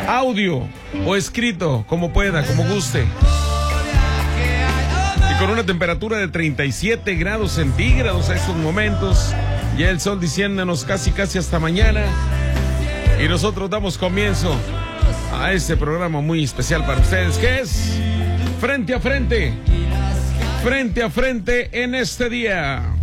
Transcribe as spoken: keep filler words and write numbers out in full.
audio o escrito, como pueda, como guste. Y con una temperatura de treinta y siete grados centígrados a estos momentos, ya el sol diciéndonos casi casi hasta mañana. Y nosotros damos comienzo a este programa muy especial para ustedes, que es Frente a Frente. Frente a Frente en este día.